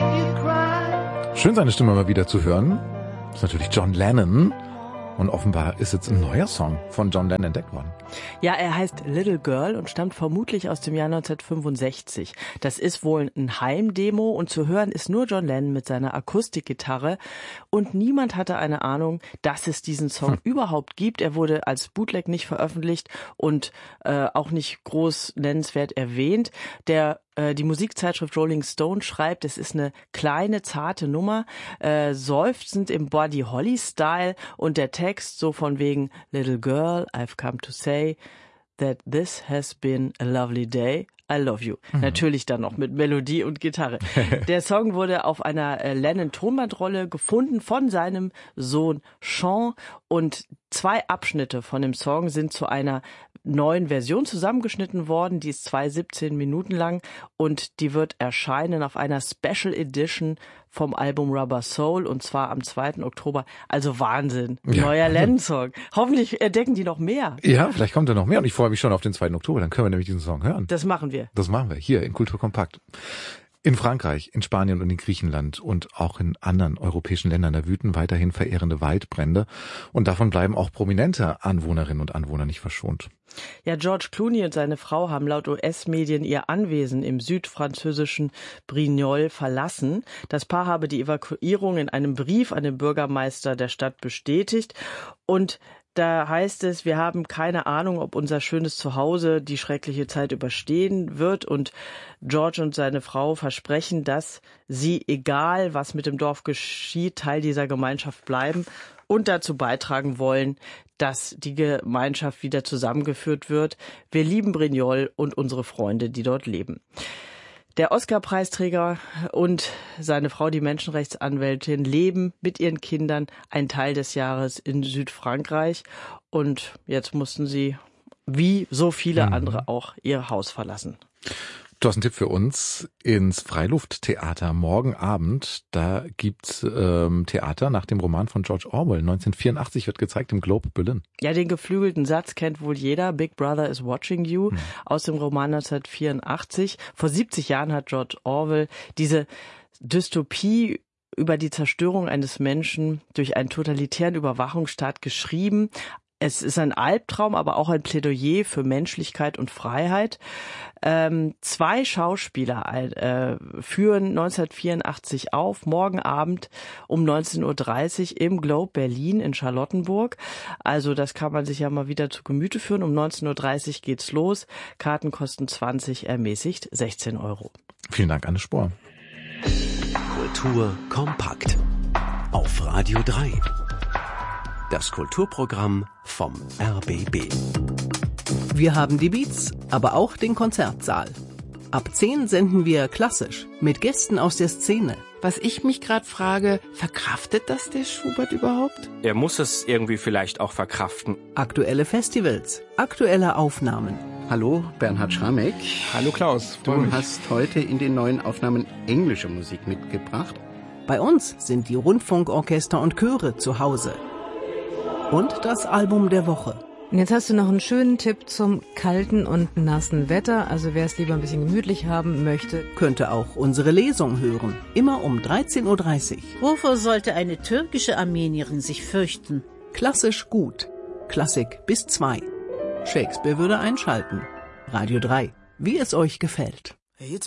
Schön, seine Stimme mal wieder zu hören. Das ist natürlich John Lennon. Und offenbar ist jetzt ein neuer Song von John Lennon entdeckt worden. Ja, er heißt Little Girl und stammt vermutlich aus dem Jahr 1965. Das ist wohl ein Heimdemo und zu hören ist nur John Lennon mit seiner Akustikgitarre. Und niemand hatte eine Ahnung, dass es diesen Song überhaupt gibt. Er wurde als Bootleg nicht veröffentlicht und auch nicht groß nennenswert erwähnt. Die Musikzeitschrift Rolling Stone schreibt, es ist eine kleine, zarte Nummer, seufzend im Buddy Holly-Style und der Text so von wegen Little Girl, I've come to say that this has been a lovely day. I love you. Natürlich dann noch mit Melodie und Gitarre. Der Song wurde auf einer Lennon-Tonbandrolle gefunden von seinem Sohn Sean und 2 Abschnitte von dem Song sind zu einer neuen Version zusammengeschnitten worden. Die ist 17 Minuten lang und die wird erscheinen auf einer Special Edition vom Album Rubber Soul und zwar am 2. Oktober. Also Wahnsinn. Neuer Lennon-Song. Hoffentlich entdecken die noch mehr. Ja, vielleicht kommt da noch mehr und ich freue mich schon auf den 2. Oktober. Dann können wir nämlich diesen Song hören. Das machen wir. Das machen wir hier in Kultur Kompakt. In Frankreich, in Spanien und in Griechenland und auch in anderen europäischen Ländern, da wüten weiterhin verheerende Waldbrände und davon bleiben auch prominente Anwohnerinnen und Anwohner nicht verschont. Ja, George Clooney und seine Frau haben laut US-Medien ihr Anwesen im südfranzösischen Brignoles verlassen. Das Paar habe die Evakuierung in einem Brief an den Bürgermeister der Stadt bestätigt und da heißt es, wir haben keine Ahnung, ob unser schönes Zuhause die schreckliche Zeit überstehen wird. Und George und seine Frau versprechen, dass sie, egal was mit dem Dorf geschieht, Teil dieser Gemeinschaft bleiben und dazu beitragen wollen, dass die Gemeinschaft wieder zusammengeführt wird. Wir lieben Brignoles und unsere Freunde, die dort leben. Der Oscar-Preisträger und seine Frau, die Menschenrechtsanwältin, leben mit ihren Kindern einen Teil des Jahres in Südfrankreich. Und jetzt mussten sie, wie so viele andere auch, ihr Haus verlassen. Du hast einen Tipp für uns ins Freilufttheater morgen Abend. Da gibt's Theater nach dem Roman von George Orwell. 1984 wird gezeigt im Globe Berlin. Ja, den geflügelten Satz kennt wohl jeder. Big Brother is watching you aus dem Roman 1984. Vor 70 Jahren hat George Orwell diese Dystopie über die Zerstörung eines Menschen durch einen totalitären Überwachungsstaat geschrieben. Es ist ein Albtraum, aber auch ein Plädoyer für Menschlichkeit und Freiheit. 2 Schauspieler führen 1984 auf, morgen Abend um 19.30 Uhr im Globe Berlin in Charlottenburg. Also das kann man sich ja mal wieder zu Gemüte führen. Um 19.30 Uhr geht's los. Karten kosten 20, ermäßigt 16 €. Vielen Dank, Anne Spohr. Kultur kompakt auf Radio 3. Das Kulturprogramm vom RBB. Wir haben die Beats, aber auch den Konzertsaal. Ab 10 senden wir klassisch mit Gästen aus der Szene. Was ich mich gerade frage, verkraftet das der Schubert überhaupt? Er muss es irgendwie vielleicht auch verkraften. Aktuelle Festivals, aktuelle Aufnahmen. Hallo, Bernhard Schramek. Hallo Klaus, du hast heute in den neuen Aufnahmen englische Musik mitgebracht. Bei uns sind die Rundfunkorchester und Chöre zu Hause. Und das Album der Woche. Und jetzt hast du noch einen schönen Tipp zum kalten und nassen Wetter. Also wer es lieber ein bisschen gemütlich haben möchte, könnte auch unsere Lesung hören. Immer um 13.30 Uhr. Wovor sollte eine türkische Armenierin sich fürchten? Klassisch gut. Klassik bis 2. Shakespeare würde einschalten. Radio 3. Wie es euch gefällt. Hey,